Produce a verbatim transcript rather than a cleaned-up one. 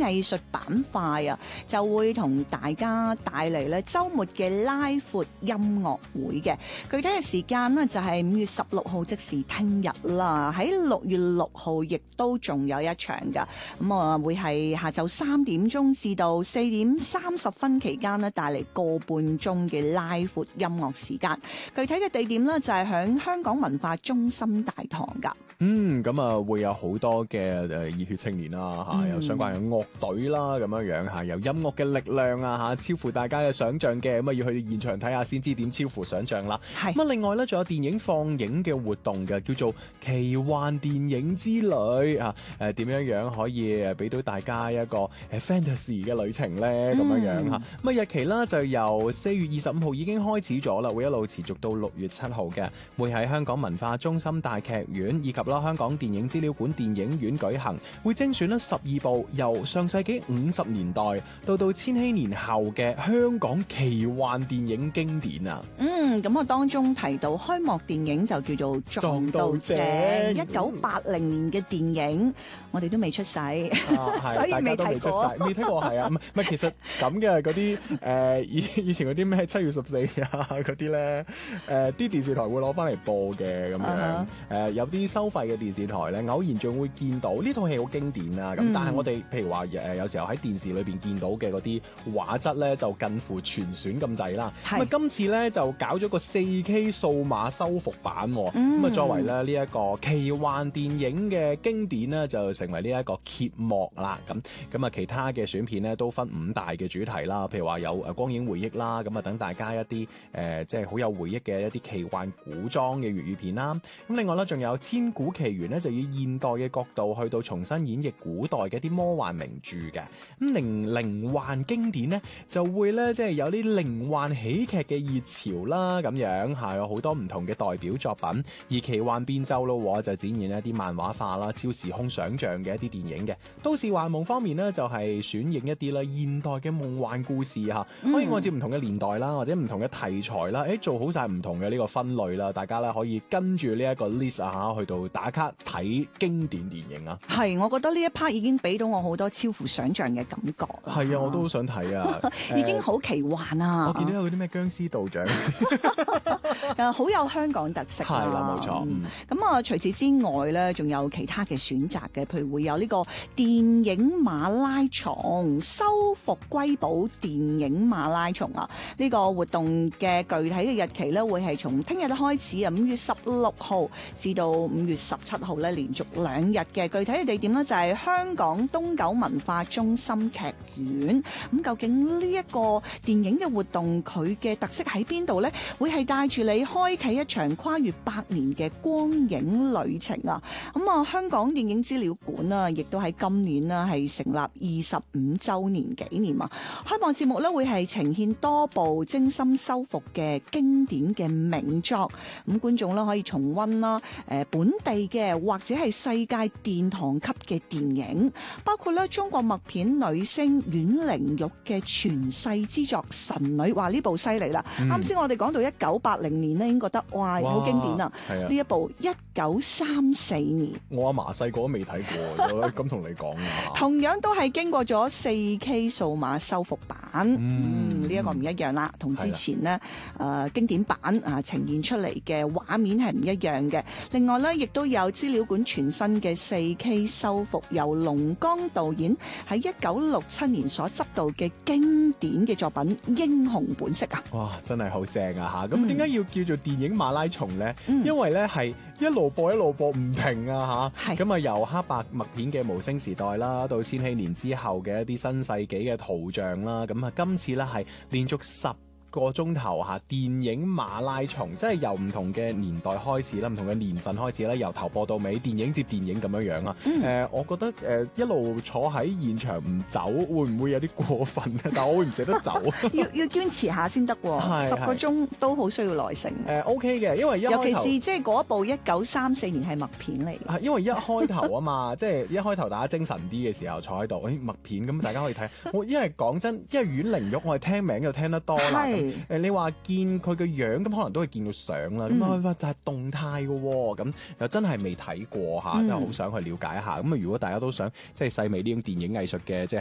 藝術板塊啊，就會同大家帶嚟咧週末嘅拉闊音樂會嘅。具體嘅時間呢，就係五月十六號，即是聽日啦。喺六月六號亦都仲有一場㗎，咁啊會係下晝三點鐘至到四點三十分期間呢，帶嚟個半鐘嘅拉闊音樂時間。具體嘅地點呢，就係響香港文化中心大堂㗎。 嗯，咁啊會有好多嘅誒熱血青年啦嚇，有相關嘅樂隊啦咁樣樣嚇，有音樂嘅力量啊嚇，超乎大家嘅想像嘅，咁啊要去現場睇下先知點超乎想像啦。係咁啊，另外咧仲有電影放映嘅活動嘅，叫做奇幻電影之旅啊，誒點樣樣可以誒俾到大家一個誒 fantasy 嘅旅程咧咁樣樣嚇。咁啊日期啦就由四月二十五號已經開始咗啦，會一路持續到六月七號嘅，會喺香港文化中心大劇院以及香港電影資料館電影院舉行，會精選咗十二部由上世紀五十年代到到千禧年後嘅香港奇幻電影經典啊！嗯， 咁我當中提到開幕電影就叫做《撞到正》，一九八零年嘅電影，我哋都未出世， 啊、 所以未睇過。 未睇過係啊，唔係其實咁嘅嗰啲誒以以前嗰啲咩七月十四啊嗰啲咧，誒啲電視台會攞翻嚟播嘅咁樣，誒、uh-huh. 呃、有啲收費嘅電視台咧，偶然仲會見到呢套戲好經典啊！咁、嗯、但係我哋譬如話誒，有時候喺電視裏邊見到嘅嗰啲畫質咧，就近乎全損咁滯啦。咁啊，今次咧就搞咗個四 K 數碼修復版，咁、嗯、啊作為咧呢一個奇幻電影嘅經典咧，就成為呢一個揭幕啦。咁咁啊，其他嘅選片咧都分五大嘅主題啦，譬如話有誒光影回憶啦，咁啊等大家一啲誒即係好有回憶嘅一啲奇幻古裝嘅粵語片啦。咁另外咧仲有千古奇緣咧，就以現代嘅角度去到重新演繹古代嘅一啲魔幻名著嘅。咁靈靈幻經典咧就會咧即係有啲靈幻喜劇嘅熱潮啦，咁樣係有好多唔同嘅代表作品。而奇幻變奏咯就展現一啲漫畫化啦、超時空想像嘅一啲電影嘅。都市幻夢方面咧就係、是、選映一啲啦現代嘅夢幻故事嚇，可以按照唔同嘅年代啦或者唔同嘅題材啦，誒做好晒唔同嘅呢個分類啦，大家咧可以跟住呢一個 list 啊去到打卡睇經典電影啊。 係，我覺得呢一 part 已經俾到我好多超乎想像嘅感覺。 係啊，我都好想睇啊， 已經好奇幻啊！ 我見到有啲咩僵屍道長， 誒好有香港特色。 係啦，冇錯。 咁、嗯、啊，除此之外咧，仲有其他嘅選擇嘅，譬如會有呢個電影馬拉松、修復瑰寶電影馬拉松啊！呢、這個活動嘅具體嘅日期咧，會係從聽日開始啊，五月十六號至到五月十七號咧，連續兩日嘅。具體嘅地點咧就係香港東九文化中心劇院。咁究竟呢一個電影嘅活動佢嘅特色喺邊度呢？會係帶住你開啟一場跨越百年嘅光影旅程啊！咁啊，香港電影資料館啊，亦都喺今年啊係成立二十五週年紀念啊！開幕節目咧會係呈現多部精心修復嘅經典嘅名作，咁觀眾咧可以重溫啦誒本地嘅或者係世界殿堂級嘅電影，包括咧中國默片女星阮玲玉嘅傳世之作《神女》，話呢部犀利啦！啱、嗯、先我哋講到一九八零年咧，已經覺得哇好經典啊！呢一部一九三四年， 我阿嫲細個都未睇過，咁同你講啊， 同樣都係經過咗四 K 數碼修復版，嗯，呢、嗯、一、這個唔一樣啦，同之前呢誒、呃、經典版啊呈現出嚟嘅畫面係唔一樣嘅。另外咧，亦都有資料館全新嘅四 K 修復，由龍剛導演喺一九六七年所執導嘅經典嘅作品《英雄本色》啊！ 哇，真係好正啊吓！咁點解要叫做電影馬拉松咧、嗯？因為咧係一路播一路播唔停啊吓！咁啊由黑白默片嘅無聲時代啦，到千禧年之後嘅一啲新世紀嘅圖像啦，咁啊今次咧係連續十個鐘頭嚇電影馬拉松，即係由唔同嘅年代開始啦，唔同嘅年份開始啦，由頭播到尾，電影接電影咁樣樣啊。誒、嗯呃，我覺得誒、呃、一路坐喺現場唔走，會唔會有啲過分咧？但我會唔捨得走， 要要堅持下先得喎。十個鐘都好需要耐性。誒 OK 嘅，因為一開頭尤其是即係嗰一部一九三四年係默片嚟。 係因為一開頭啊嘛，即係一開頭大家精神啲嘅時候坐喺度，誒默片咁大家可以睇。我因為講真，因為阮玲玉我係聽名就聽得多啦。誒，你話見佢嘅樣咁，可能都係見到相啦。咁、嗯、啊，就係動態嘅喎。咁又真係未睇過嚇，真係好想去了解一下。咁啊，如果大家都想即係細味呢種電影藝術嘅即係